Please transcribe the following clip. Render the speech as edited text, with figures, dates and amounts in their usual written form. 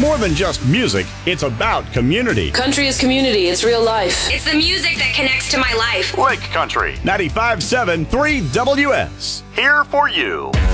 More than just music, it's about community. Country is community. It's real life. It's the music that connects to my life. Lake Country 95.7 3 WS. Here for you.